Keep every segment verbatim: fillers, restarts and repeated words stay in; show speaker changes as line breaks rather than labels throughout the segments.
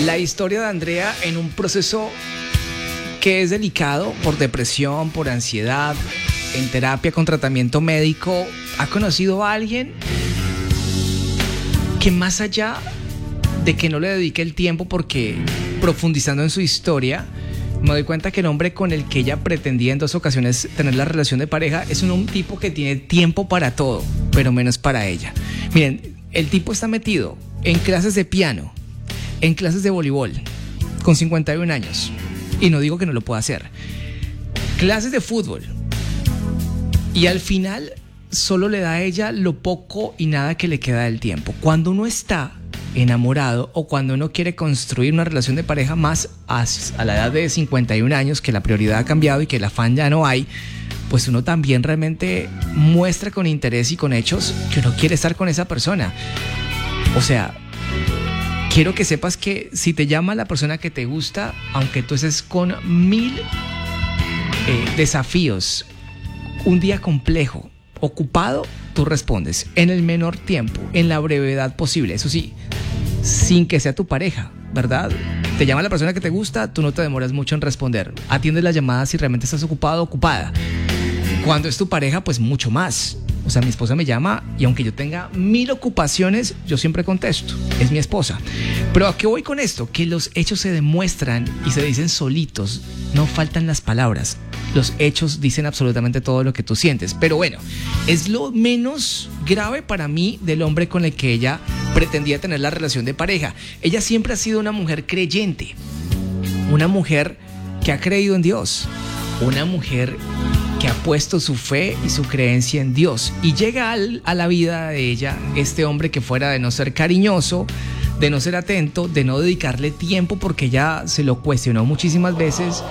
La historia de Andrea en un proceso que es delicado por depresión, por ansiedad, en terapia con tratamiento médico, ha conocido a alguien que más allá de que no le dedique el tiempo, porque profundizando en su historia me doy cuenta que el hombre con el que ella pretendía en dos ocasiones tener la relación de pareja es un, un tipo que tiene tiempo para todo, pero menos para ella. Miren, el tipo está metido en clases de piano, en clases de voleibol, con cincuenta y un años, y no digo que no lo pueda hacer, clases de fútbol, y al final solo le da a ella lo poco y nada que le queda del tiempo. Cuando uno está enamorado o cuando uno quiere construir una relación de pareja más a, a la edad de cincuenta y un años, que la prioridad ha cambiado y que el afán ya no hay, pues uno también realmente muestra con interés y con hechos que uno quiere estar con esa persona. O sea, quiero que sepas que si te llama la persona que te gusta, aunque tú estés con mil eh, desafíos, un día complejo, ocupado, tú respondes en el menor tiempo, en la brevedad posible. Eso sí, sin que sea tu pareja, ¿verdad? Te llama la persona que te gusta, tú no te demoras mucho en responder. Atiendes las llamadas si realmente estás ocupado o ocupada. Cuando es tu pareja, pues mucho más. O sea, mi esposa me llama y aunque yo tenga mil ocupaciones, yo siempre contesto. Es mi esposa. Pero ¿a qué voy con esto? Que los hechos se demuestran y se dicen solitos. No faltan las palabras. Los hechos dicen absolutamente todo lo que tú sientes. Pero bueno, es lo menos grave para mí del hombre con el que ella pretendía tener la relación de pareja. Ella siempre ha sido una mujer creyente. Una mujer que ha creído en Dios. Una mujer que ha puesto su fe y su creencia en Dios. Y llega al, a la vida de ella este hombre que, fuera de no ser cariñoso, de no ser atento, de no dedicarle tiempo, porque ella se lo cuestionó muchísimas veces,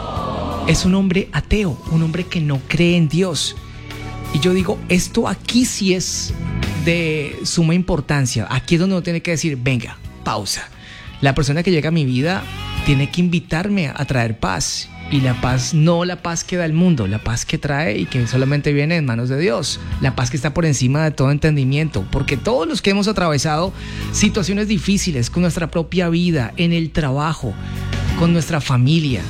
es un hombre ateo, un hombre que no cree en Dios. Y yo digo, esto aquí sí es de suma importancia. Aquí es donde uno tiene que decir, venga, pausa. La persona que llega a mi vida tiene que invitarme a traer paz. Y la paz, no la paz que da el mundo, la paz que trae y que solamente viene en manos de Dios. La paz que está por encima de todo entendimiento. Porque todos los que hemos atravesado situaciones difíciles con nuestra propia vida, en el trabajo, con nuestra familia,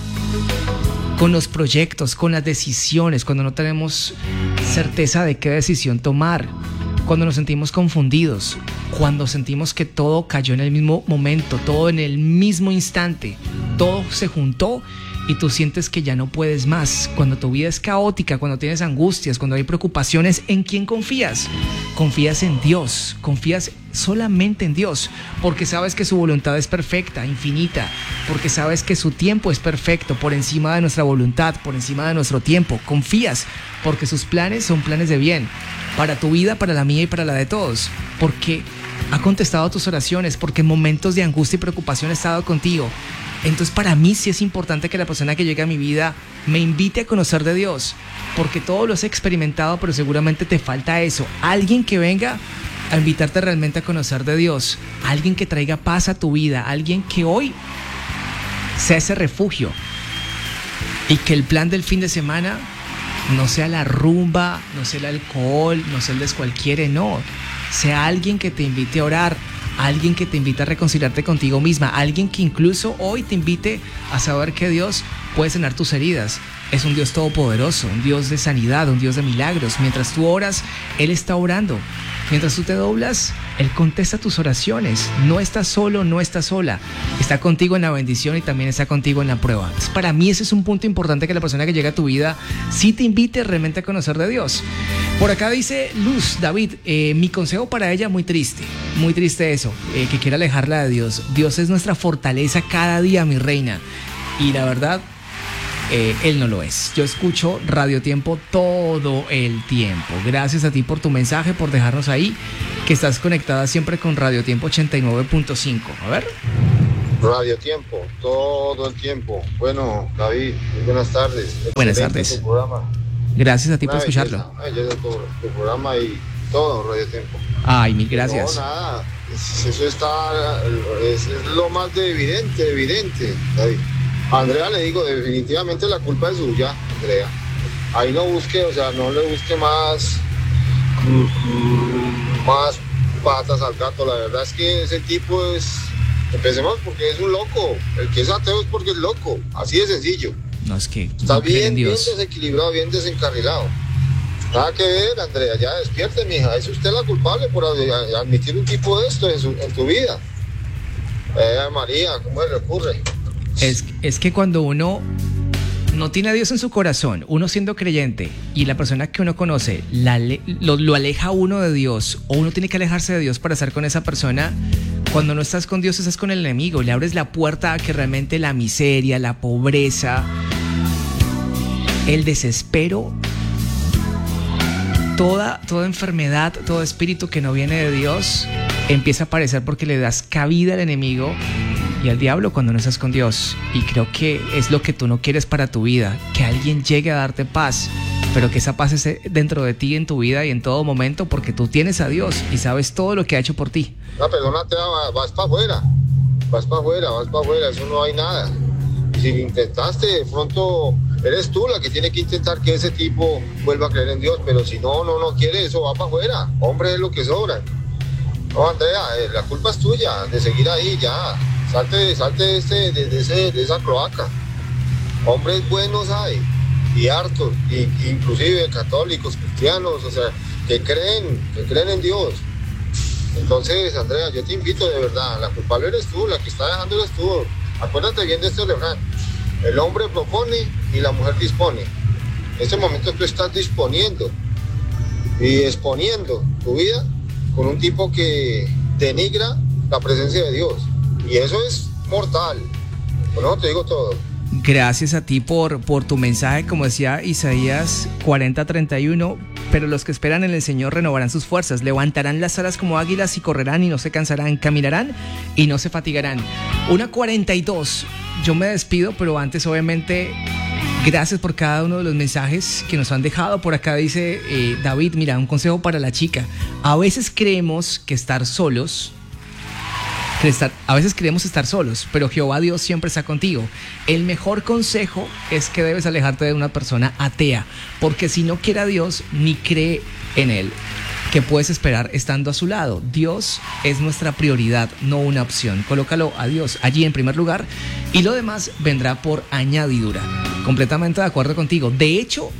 con los proyectos, con las decisiones, cuando no tenemos certeza de qué decisión tomar, cuando nos sentimos confundidos, cuando sentimos que todo cayó en el mismo momento, todo en el mismo instante, todo se juntó y tú sientes que ya no puedes más, cuando tu vida es caótica, cuando tienes angustias, cuando hay preocupaciones, ¿en quién confías? Confías en Dios, confías solamente en Dios, porque sabes que su voluntad es perfecta, infinita, porque sabes que su tiempo es perfecto, por encima de nuestra voluntad, por encima de nuestro tiempo. Confías porque sus planes son planes de bien, para tu vida, para la mía y para la de todos, porque ha contestado tus oraciones, porque en momentos de angustia y preocupación ha estado contigo. Entonces para mí sí es importante que la persona que llegue a mi vida me invite a conocer de Dios, porque todo lo has experimentado, pero seguramente te falta eso. Alguien que venga a invitarte realmente a conocer de Dios, alguien que traiga paz a tu vida, alguien que hoy sea ese refugio, y que el plan del fin de semana no sea la rumba, no sea el alcohol, no sea el descualquiere, no, sea alguien que te invite a orar, alguien que te invite a reconciliarte contigo misma, alguien que incluso hoy te invite a saber que Dios puede sanar tus heridas. Es un Dios todopoderoso, un Dios de sanidad, un Dios de milagros. Mientras tú oras, Él está orando. Mientras tú te doblas, Él contesta tus oraciones. No estás solo, no estás sola. Está contigo en la bendición y también está contigo en la prueba. Entonces, para mí ese es un punto importante, que la persona que llega a tu vida sí te invite realmente a conocer de Dios. Por acá dice Luz, David, eh, mi consejo para ella, muy triste, muy triste eso, eh, que quiere alejarla de Dios. Dios es nuestra fortaleza cada día, mi reina. Y la verdad, Eh, él no lo es. Yo escucho Radio Tiempo todo el tiempo. Gracias a ti por tu mensaje, por dejarnos ahí, que estás conectada siempre con Radio Tiempo ochenta y nueve punto cinco. A ver.
Radio Tiempo, todo el tiempo. Bueno, David, buenas tardes.
Buenas tardes.
Tu programa.
Gracias a ti
Una
por
belleza,
escucharlo.
Una belleza tu, tu programa y todo Radio Tiempo.
Ay, mil gracias.
No, nada. Eso está, es, es lo más de evidente, evidente, David. A Andrea le digo, definitivamente la culpa es suya, Andrea. Ahí no busque, o sea, no le busque más, más patas al gato. La verdad es que ese tipo es, Empecemos porque es un loco. El que es ateo es porque es loco. Así de sencillo.
No, es que
está
no
bien, bien
Dios.
desequilibrado, bien desencarrilado. Nada que ver, Andrea, ya despierte, mija. Es usted la culpable por admitir un tipo de esto en, su, en tu vida. Eh, María, ¿cómo le ocurre?
Es, es que cuando uno no tiene a Dios en su corazón, uno siendo creyente, y la persona que uno conoce la, lo, lo aleja a uno de Dios, o uno tiene que alejarse de Dios para estar con esa persona, cuando no estás con Dios estás con el enemigo, le abres la puerta a que realmente la miseria, la pobreza, el desespero, toda, toda enfermedad, todo espíritu que no viene de Dios empieza a aparecer porque le das cabida al enemigo y al diablo cuando no estás con Dios. Y creo que es lo que tú no quieres para tu vida, que alguien llegue a darte paz, pero que esa paz esté dentro de ti, en tu vida y en todo momento, porque tú tienes a Dios y sabes todo lo que ha hecho por ti.
La persona te va, vas para afuera, vas para afuera, vas para afuera, eso no hay nada. Y si intentaste, de pronto eres tú la que tiene que intentar que ese tipo vuelva a creer en Dios, pero si no, no, no quiere, eso va para afuera. Hombre es lo que sobra. No, Andrea, eh, la culpa es tuya de seguir ahí, ya. Salte, salte de, ese, de, de, ese, de esa cloaca. Hombres buenos hay, y hartos, y, inclusive católicos, cristianos, o sea, que creen, que creen en Dios. Entonces, Andrea, yo te invito de verdad, la culpable eres tú, la que está dejando eres tú. Acuérdate bien de este refrán. El hombre propone y la mujer dispone. En este momento tú estás disponiendo y exponiendo tu vida con un tipo que denigra la presencia de Dios. Y eso es mortal. Bueno, te digo todo.
Gracias a ti por, por tu mensaje, como decía Isaías cuarenta treinta y uno, pero los que esperan en el Señor renovarán sus fuerzas, levantarán las alas como águilas y correrán y no se cansarán, caminarán y no se fatigarán. Una cuarenta y dos, yo me despido, pero antes obviamente gracias por cada uno de los mensajes que nos han dejado. Por acá dice eh, David, mira, un consejo para la chica. A veces creemos que estar solos Estar, a veces creemos estar solos, pero Jehová Dios siempre está contigo. El mejor consejo es que debes alejarte de una persona atea, porque si no quiere a Dios, ni cree en Él. ¿Qué puedes esperar estando a su lado? Dios es nuestra prioridad, no una opción. Colócalo a Dios allí en primer lugar y lo demás vendrá por añadidura. Completamente de acuerdo contigo. De hecho,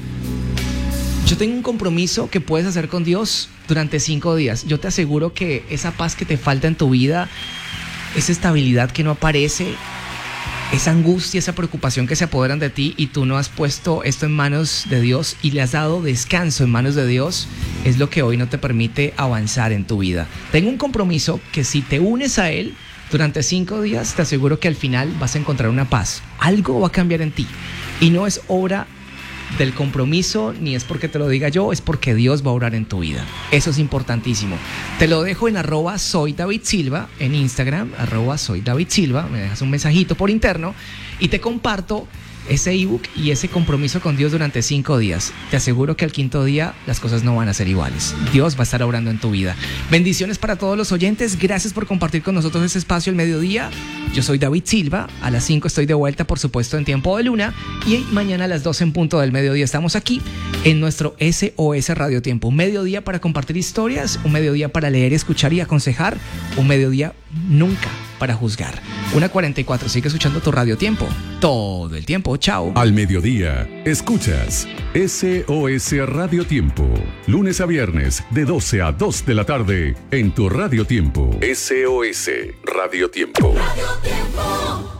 yo tengo un compromiso que puedes hacer con Dios durante cinco días. Yo te aseguro que esa paz que te falta en tu vida, esa estabilidad que no aparece, esa angustia, esa preocupación que se apoderan de ti y tú no has puesto esto en manos de Dios y le has dado descanso en manos de Dios, es lo que hoy no te permite avanzar en tu vida. Tengo un compromiso que si te unes a Él durante cinco días, te aseguro que al final vas a encontrar una paz. Algo va a cambiar en ti y no es obra del compromiso, ni es porque te lo diga yo, es porque Dios va a orar en tu vida. Eso es importantísimo. Te lo dejo en arroba soy David Silva en Instagram, arroba soy David Silva, me dejas un mensajito por interno y te comparto ese ebook y ese compromiso con Dios durante cinco días. Te aseguro que al quinto día las cosas no van a ser iguales. Dios va a estar obrando en tu vida. Bendiciones para todos los oyentes. Gracias por compartir con nosotros este espacio el mediodía. Yo soy David Silva. A las cinco estoy de vuelta, por supuesto, en Tiempo de Luna. Y mañana a las doce en punto del mediodía estamos aquí en nuestro S O S Radio Tiempo. Un mediodía para compartir historias, un mediodía para leer, escuchar y aconsejar, un mediodía nunca para juzgar. Una cuarenta y cuatro, sigue escuchando tu Radio Tiempo todo el tiempo. Chao.
Al mediodía, escuchas S O S Radio Tiempo. Lunes a viernes, de doce a dos de la tarde, en tu Radio Tiempo. S O S Radio Tiempo. Radio Tiempo.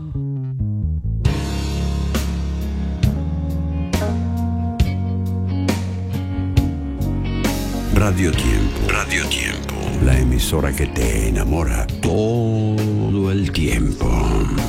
Radio Tiempo. Radio Tiempo. La emisora que te enamora todo el tiempo.